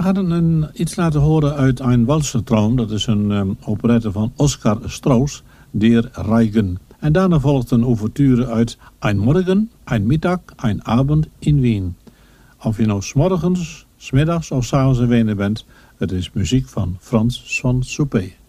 hadden iets laten horen uit Ein Walsertraum. Dat is een operette van Oskar Strauss, Der Reigen. En daarna volgt een ouverture uit Ein Morgen, Ein Mittag, Ein Abend in Wien. Of je nou 's morgens, 's middags of 's avonds in Wenen bent, het is muziek van Frans van Suppé.